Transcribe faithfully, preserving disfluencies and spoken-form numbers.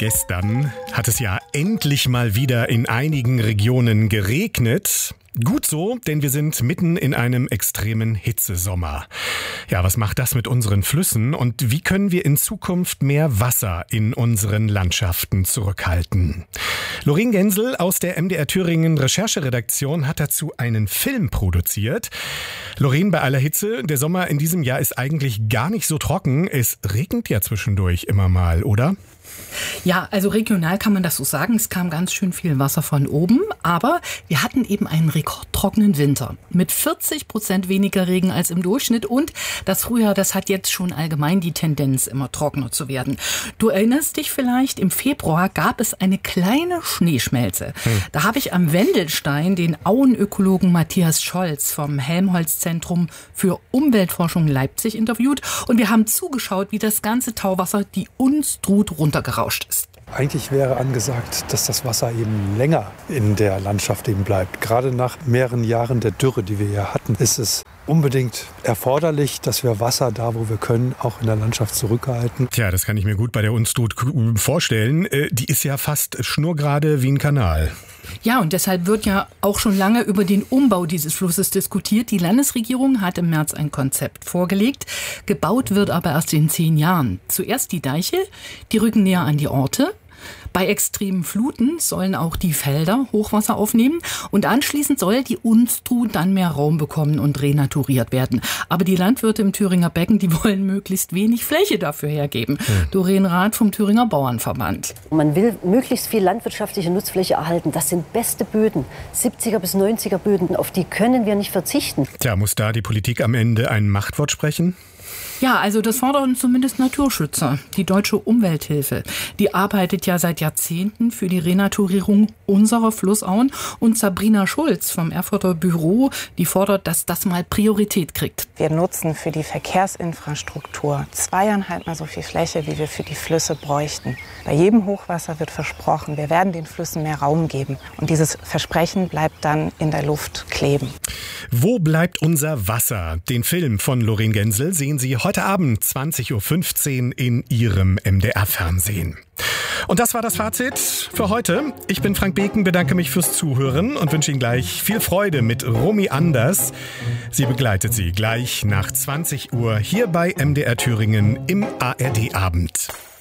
Gestern hat es ja endlich mal wieder in einigen Regionen geregnet. Gut so, denn wir sind mitten in einem extremen Hitzesommer. Ja, was macht das mit unseren Flüssen und wie können wir in Zukunft mehr Wasser in unseren Landschaften zurückhalten? Loreen Gensel aus der M D R Thüringen Rechercheredaktion hat dazu einen Film produziert. Loreen, bei aller Hitze, der Sommer in diesem Jahr ist eigentlich gar nicht so trocken. Es regnet ja zwischendurch immer mal, oder? Ja, also regional kann man das so sagen. Es kam ganz schön viel Wasser von oben, aber wir hatten eben einen rekordtrockenen Winter mit vierzig Prozent weniger Regen als im Durchschnitt und das Frühjahr, das hat jetzt schon allgemein die Tendenz, immer trockener zu werden. Du erinnerst dich vielleicht, im Februar gab es eine kleine Schneeschmelze. Hm. Da habe ich am Wendelstein den Auenökologen Matthias Scholz vom Helmholtz-Zentrum für Umweltforschung Leipzig interviewt und wir haben zugeschaut, wie das ganze Tauwasser die Unstrut runtergerauscht ist. Eigentlich wäre angesagt, dass das Wasser eben länger in der Landschaft eben bleibt. Gerade nach mehreren Jahren der Dürre, die wir hier hatten, ist es unbedingt erforderlich, dass wir Wasser da, wo wir können, auch in der Landschaft zurückhalten. Tja, das kann ich mir gut bei der Unstrut vorstellen. Die ist ja fast schnurgerade wie ein Kanal. Ja, und deshalb wird ja auch schon lange über den Umbau dieses Flusses diskutiert. Die Landesregierung hat im März ein Konzept vorgelegt. Gebaut wird aber erst in zehn Jahren. Zuerst die Deiche, die rücken näher an die Orte. Bei extremen Fluten sollen auch die Felder Hochwasser aufnehmen und anschließend soll die Unstrut dann mehr Raum bekommen und renaturiert werden. Aber die Landwirte im Thüringer Becken, die wollen möglichst wenig Fläche dafür hergeben. Hm. Doreen Rath vom Thüringer Bauernverband. Man will möglichst viel landwirtschaftliche Nutzfläche erhalten. Das sind beste Böden, siebziger bis neunziger Böden, auf die können wir nicht verzichten. Tja, muss da die Politik am Ende ein Machtwort sprechen? Ja, also das fordern zumindest Naturschützer. Die Deutsche Umwelthilfe, die arbeitet ja seit Jahrzehnten für die Renaturierung unserer Flussauen. Und Sabrina Schulz vom Erfurter Büro, die fordert, dass das mal Priorität kriegt. Wir nutzen für die Verkehrsinfrastruktur zweieinhalb Mal so viel Fläche, wie wir für die Flüsse bräuchten. Bei jedem Hochwasser wird versprochen, wir werden den Flüssen mehr Raum geben. Und dieses Versprechen bleibt dann in der Luft kleben. Wo bleibt unser Wasser? Den Film von Loreen Gensel sehen Sie heute Abend zwanzig Uhr fünfzehn in Ihrem M D R-Fernsehen. Und das war das Fazit für heute. Ich bin Frank Beken, bedanke mich fürs Zuhören und wünsche Ihnen gleich viel Freude mit Romy Anders. Sie begleitet Sie gleich nach zwanzig Uhr hier bei M D R Thüringen im A R D-Abend.